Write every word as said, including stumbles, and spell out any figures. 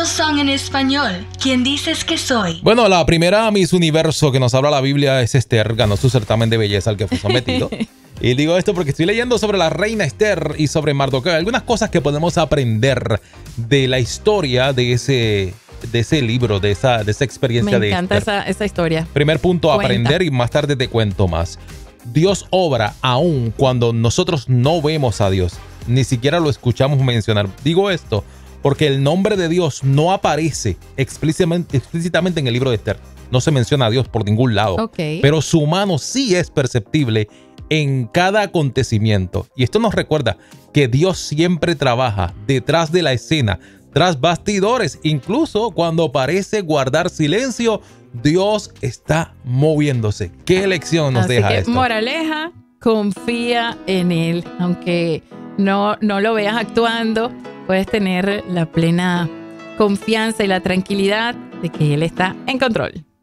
Todos son en español. ¿Quién dices que soy? Bueno, la primera Miss Universo que nos habla la Biblia es Esther. Ganó su certamen de belleza al que fue sometido. Y digo esto porque estoy leyendo sobre la reina Esther y sobre Mardoqueo. Algunas cosas que podemos aprender de la historia de ese, de ese libro, de esa, de esa experiencia de Esther. Me encanta esa, esa historia. Primer punto, Cuenta. aprender, y más tarde te cuento más. Dios obra aún cuando nosotros no vemos a Dios, ni siquiera lo escuchamos mencionar. Digo esto porque el nombre de Dios no aparece explícitamente, explícitamente en el libro de Esther. No se menciona a Dios por ningún lado. Okay. Pero su mano sí es perceptible en cada acontecimiento. Y esto nos recuerda que Dios siempre trabaja detrás de la escena, tras bastidores. Incluso cuando parece guardar silencio, Dios está moviéndose. ¿Qué lección nos Así deja que, esto? moraleja, confía en Él. Aunque no, no lo veas actuando, puedes tener la plena confianza y la tranquilidad de que Él está en control.